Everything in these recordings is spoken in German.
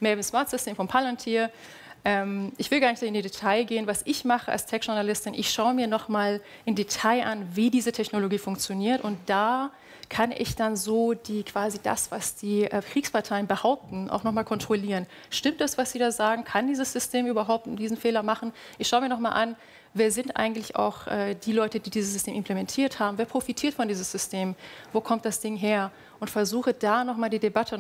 Maven Smart System von Palantir. Ich will gar nicht in die Detail gehen. Was ich mache als Tech-Journalistin, ich schaue mir nochmal im Detail an, wie diese Technologie funktioniert. Und da kann ich dann so quasi das, was die Kriegsparteien behaupten, auch nochmal kontrollieren. Stimmt das, was sie da sagen? Kann dieses System überhaupt diesen Fehler machen? Ich schaue mir nochmal an, wer sind eigentlich auch die Leute, die dieses System implementiert haben? Wer profitiert von diesem System? Wo kommt das Ding her? Und versuche da nochmal die Debatte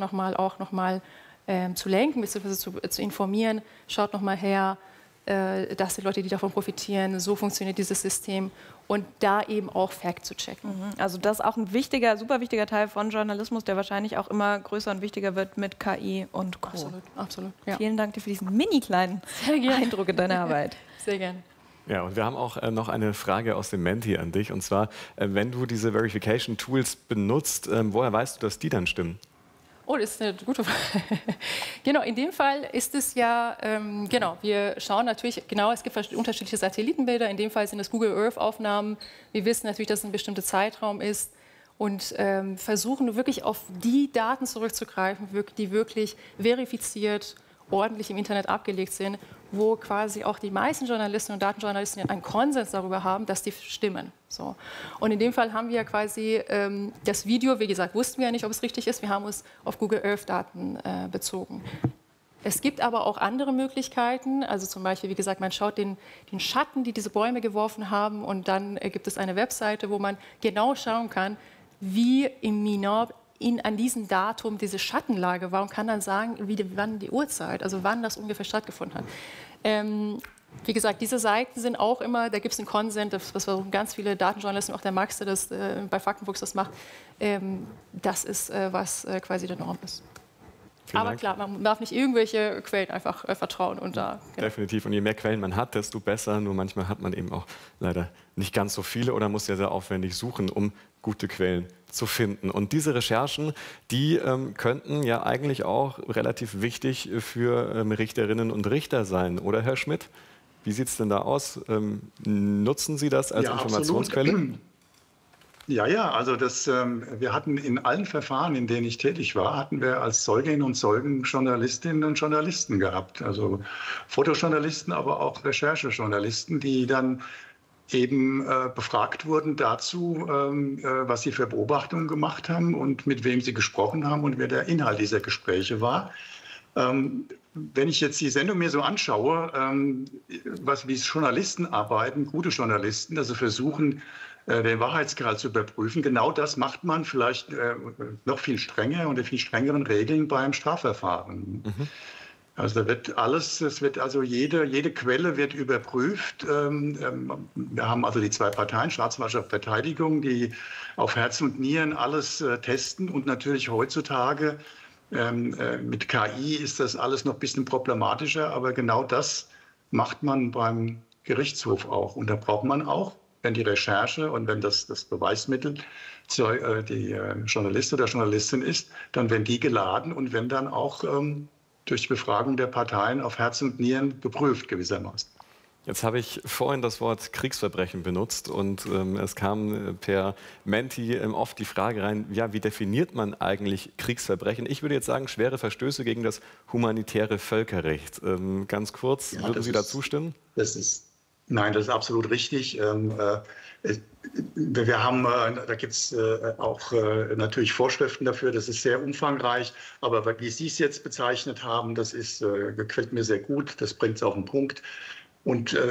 zu lenken bzw. zu informieren. Schaut nochmal her, dass die Leute, die davon profitieren, so funktioniert dieses System. Und da eben auch Fact zu checken. Also das ist auch ein wichtiger, super wichtiger Teil von Journalismus, der wahrscheinlich auch immer größer und wichtiger wird mit KI und Co. Absolut, absolut. Ja. Vielen Dank dir für diesen mini-kleinen Eindruck in deiner Arbeit. Sehr gerne. Ja, und wir haben auch noch eine Frage aus dem Menti an dich. Und zwar, wenn du diese Verification-Tools benutzt, woher weißt du, dass die dann stimmen? Oh, das ist eine gute Frage. Genau, in dem Fall ist es ja, wir schauen natürlich, es gibt unterschiedliche Satellitenbilder. In dem Fall sind es Google Earth-Aufnahmen. Wir wissen natürlich, dass es ein bestimmter Zeitraum ist und versuchen wirklich auf die Daten zurückzugreifen, die wirklich verifiziert, ordentlich im Internet abgelegt sind, wo quasi auch die meisten Journalisten und Datenjournalisten einen Konsens darüber haben, dass die stimmen. So. Und in dem Fall haben wir ja quasi das Video, wie gesagt, wussten wir ja nicht, ob es richtig ist. Wir haben uns auf Google Earth-Daten bezogen. Es gibt aber auch andere Möglichkeiten, also zum Beispiel, wie gesagt, man schaut den Schatten, die diese Bäume geworfen haben, und dann gibt es eine Webseite, wo man genau schauen kann, wie im Minor an diesem Datum diese Schattenlage war, und kann dann sagen, wann die Uhrzeit, also wann das ungefähr stattgefunden hat. Wie gesagt, diese Seiten sind auch immer, da gibt es einen Konsens, das versuchen ganz viele Datenjournalisten, auch der Max, der das bei Faktenfuchs das macht, das ist, was quasi der Norm ist. Aber klar, man darf nicht irgendwelche Quellen einfach vertrauen. Und da, genau. Definitiv. Und je mehr Quellen man hat, desto besser. Nur manchmal hat man eben auch leider nicht ganz so viele oder muss ja sehr aufwendig suchen, um gute Quellen zu finden. Und diese Recherchen, die könnten ja eigentlich auch relativ wichtig für Richterinnen und Richter sein, oder Herr Schmidt? Wie sieht es denn da aus? Nutzen Sie das als Informationsquelle? Absolut. Ja, also wir hatten in allen Verfahren, in denen ich tätig war, hatten wir als Zeuginnen und Zeugen Journalistinnen und Journalisten gehabt. Also Fotojournalisten, aber auch Recherchejournalisten, die dann eben befragt wurden dazu, was sie für Beobachtungen gemacht haben und mit wem sie gesprochen haben und wer der Inhalt dieser Gespräche war. Wenn ich jetzt die Sendung mir so anschaue, wie Journalisten arbeiten, gute Journalisten, also versuchen, den Wahrheitsgehalt zu überprüfen, genau das macht man vielleicht noch viel strenger, unter viel strengeren Regeln beim Strafverfahren. Also da wird jede Quelle wird überprüft. Wir haben also die zwei Parteien, Staatsanwaltschaft, Verteidigung, die auf Herz und Nieren alles testen. Und natürlich heutzutage mit KI ist das alles noch ein bisschen problematischer. Aber genau das macht man beim Gerichtshof auch. Und da braucht man auch, wenn die Recherche und wenn das Beweismittel die Journalist oder Journalistin ist, dann werden die geladen und werden dann auch durch die Befragung der Parteien auf Herz und Nieren geprüft gewissermaßen. Jetzt habe ich vorhin das Wort Kriegsverbrechen benutzt und es kam per Menti oft die Frage rein, ja, wie definiert man eigentlich Kriegsverbrechen? Ich würde jetzt sagen, schwere Verstöße gegen das humanitäre Völkerrecht. Ganz kurz, würden Sie da zustimmen? Nein, das ist absolut richtig. Wir haben, da gibt es auch natürlich Vorschriften dafür, das ist sehr umfangreich, aber wie Sie es jetzt bezeichnet haben, das gefällt mir sehr gut, das bringt es auf den Punkt. Und